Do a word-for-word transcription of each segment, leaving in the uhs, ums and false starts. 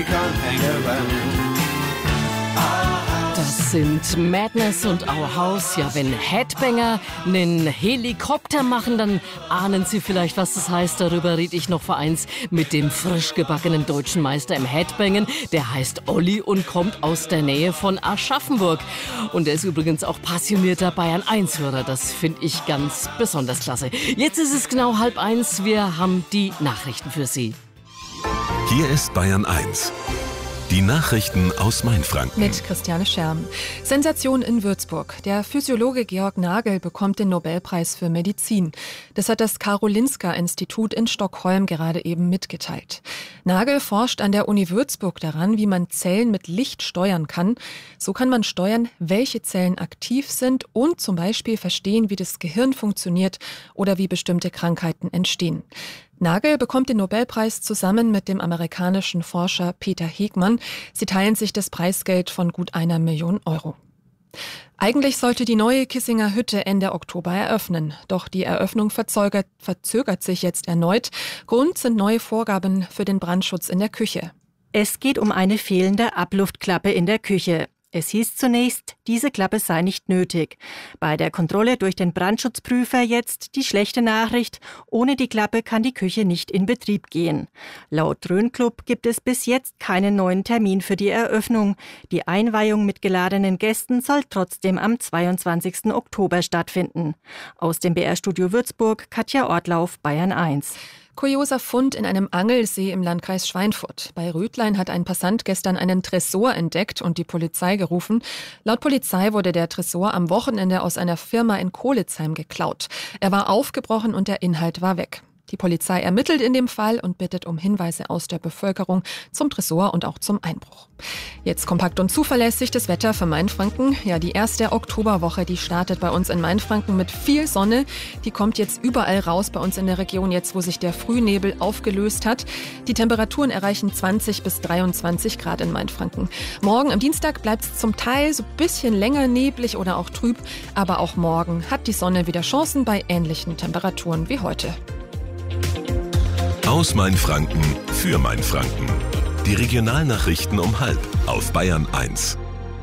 Das sind Madness und Our House. Ja, wenn Headbanger einen Helikopter machen, dann ahnen Sie vielleicht, was das heißt. Darüber rede ich noch vor eins mit dem frisch gebackenen deutschen Meister im Headbangen. Der heißt Olli und kommt aus der Nähe von Aschaffenburg. Und er ist übrigens auch passionierter Bayern eins Hörer. Das finde ich ganz besonders klasse. Jetzt ist es genau halb eins. Wir haben die Nachrichten für Sie. Hier ist Bayern eins. Die Nachrichten aus Mainfranken. Mit Christiane Scherm. Sensation in Würzburg. Der Physiologe Georg Nagel bekommt den Nobelpreis für Medizin. Das hat das Karolinska-Institut in Stockholm gerade eben mitgeteilt. Nagel forscht an der Uni Würzburg daran, wie man Zellen mit Licht steuern kann. So kann man steuern, welche Zellen aktiv sind und zum Beispiel verstehen, wie das Gehirn funktioniert oder wie bestimmte Krankheiten entstehen. Nagel bekommt den Nobelpreis zusammen mit dem amerikanischen Forscher Peter Hegmann. Sie teilen sich das Preisgeld von gut einer Million Euro. Eigentlich sollte die neue Kissinger Hütte Ende Oktober eröffnen. Doch die Eröffnung verzögert, verzögert sich jetzt erneut. Grund sind neue Vorgaben für den Brandschutz in der Küche. Es geht um eine fehlende Abluftklappe in der Küche. Es hieß zunächst, diese Klappe sei nicht nötig. Bei der Kontrolle durch den Brandschutzprüfer jetzt die schlechte Nachricht, ohne die Klappe kann die Küche nicht in Betrieb gehen. Laut Dröhnclub gibt es bis jetzt keinen neuen Termin für die Eröffnung. Die Einweihung mit geladenen Gästen soll trotzdem am zweiundzwanzigsten Oktober stattfinden. Aus dem B R-Studio Würzburg, Katja Ortlauf, Bayern eins. Kurioser Fund in einem Angelsee im Landkreis Schweinfurt. Bei Rütlein hat ein Passant gestern einen Tresor entdeckt und die Polizei gerufen. Laut Polizei wurde der Tresor am Wochenende aus einer Firma in Kohlizheim geklaut. Er war aufgebrochen und der Inhalt war weg. Die Polizei ermittelt in dem Fall und bittet um Hinweise aus der Bevölkerung zum Tresor und auch zum Einbruch. Jetzt kompakt und zuverlässig das Wetter für Mainfranken. Ja, die erste Oktoberwoche, die startet bei uns in Mainfranken mit viel Sonne. Die kommt jetzt überall raus bei uns in der Region, jetzt wo sich der Frühnebel aufgelöst hat. Die Temperaturen erreichen zwanzig bis dreiundzwanzig Grad in Mainfranken. Morgen am Dienstag bleibt es zum Teil so ein bisschen länger neblig oder auch trüb. Aber auch morgen hat die Sonne wieder Chancen bei ähnlichen Temperaturen wie heute. Aus Mainfranken für Mainfranken. Die Regionalnachrichten um halb auf Bayern eins.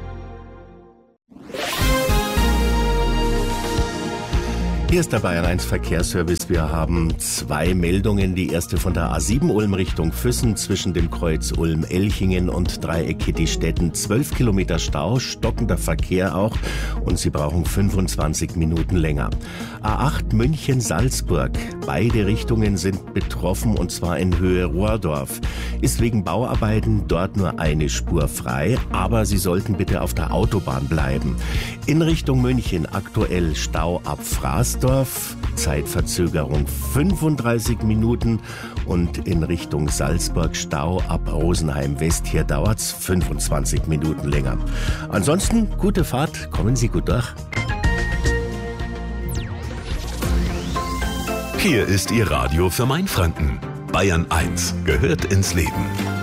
Hier ist der Bayern eins Verkehrsservice. Wir haben zwei Meldungen. Die erste von der A sieben Ulm Richtung Füssen zwischen dem Kreuz Ulm-Elchingen und Dreieck Kittistetten. zwölf Kilometer Stau, stockender Verkehr auch und Sie brauchen fünfundzwanzig Minuten länger. A acht München-Salzburg. Beide Richtungen sind betroffen und zwar in Höhe Rohrdorf. Ist wegen Bauarbeiten dort nur eine Spur frei, aber Sie sollten bitte auf der Autobahn bleiben. In Richtung München aktuell Stau ab Fraß. Zeitverzögerung fünfunddreißig Minuten und in Richtung Salzburg Stau ab Rosenheim West. Hier dauert's fünfundzwanzig Minuten länger. Ansonsten gute Fahrt, kommen Sie gut durch. Hier ist Ihr Radio für Mainfranken. Bayern eins gehört ins Leben.